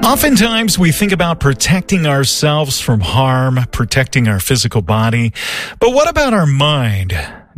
Oftentimes, we think about protecting ourselves from harm, protecting our physical body. But what about our mind?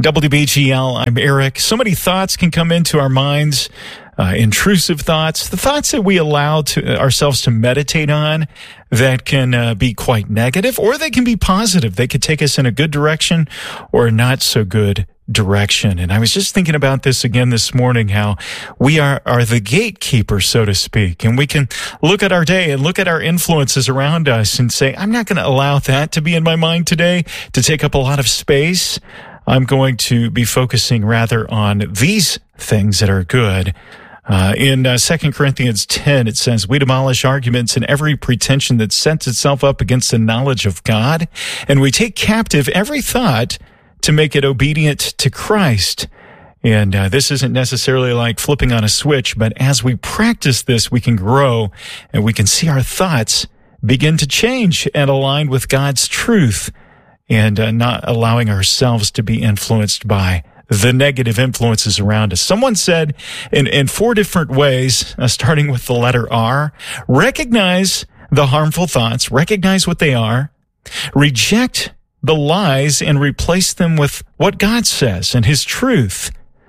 WBGL, I'm Eric. So many thoughts can come into our minds, intrusive thoughts, the thoughts that we allow ourselves to meditate on that can be quite negative, or they can be positive. They could take us in a good direction or a not so good direction. And I was just thinking about this again this morning, how we are the gatekeeper, so to speak. And we can look at our day and look at our influences around us and say, I'm not going to allow that to be in my mind today, to take up a lot of space. I'm going to be focusing rather on these things that are good. In 2 Corinthians 10, it says, we demolish arguments and every pretension that sets itself up against the knowledge of God, and we take captive every thought to make it obedient to Christ. And this isn't necessarily like flipping on a switch, but as we practice this, we can grow and we can see our thoughts begin to change and align with God's truth, and not allowing ourselves to be influenced by the negative influences around us. Someone said in 4 different ways, starting with the letter R, recognize the harmful thoughts, recognize what they are, reject the lies and replace them with what God says and His truth,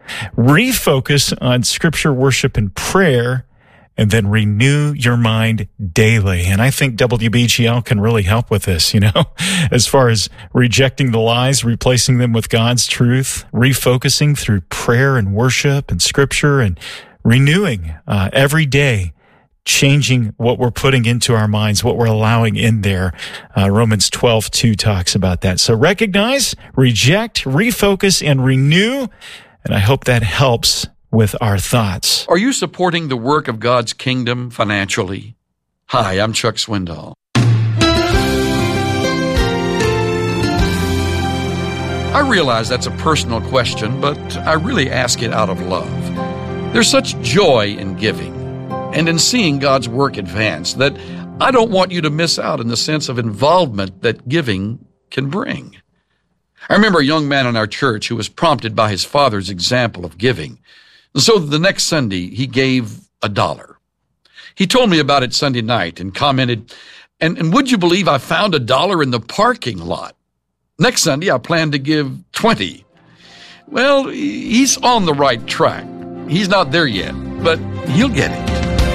refocus on scripture, worship, and prayer, and then renew your mind daily. And I think WBGL can really help with this, as far as rejecting the lies, replacing them with God's truth, refocusing through prayer and worship and scripture, and renewing every day, changing what we're putting into our minds, what we're allowing in there. Romans 12:2 talks about that. So recognize, reject, refocus, and renew. And I hope that helps with our thoughts. Are you supporting the work of God's kingdom financially? Hi, I'm Chuck Swindoll. I realize that's a personal question, but I really ask it out of love. There's such joy in giving and in seeing God's work advance that I don't want you to miss out in the sense of involvement that giving can bring. I remember a young man in our church who was prompted by his father's example of giving. And so the next Sunday, he gave $1. He told me about it Sunday night and commented, and would you believe I found $1 in the parking lot? Next Sunday, I plan to give 20. Well, he's on the right track. He's not there yet, but he'll get it.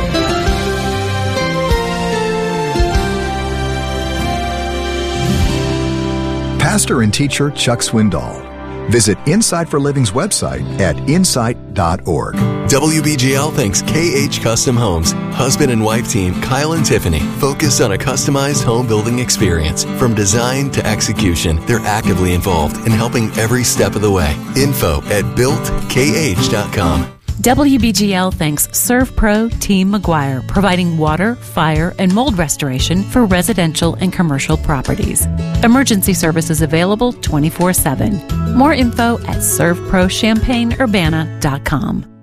Pastor and teacher Chuck Swindoll. Visit Insight for Living's website at insight.org. WBGL thanks KH Custom Homes. Husband and wife team Kyle and Tiffany focus on a customized home building experience. From design to execution, they're actively involved in helping every step of the way. Info at builtkh.com. WBGL thanks ServPro Team McGuire, providing water, fire, and mold restoration for residential and commercial properties. Emergency services available 24/7. More info at servprochampaignurbana.com.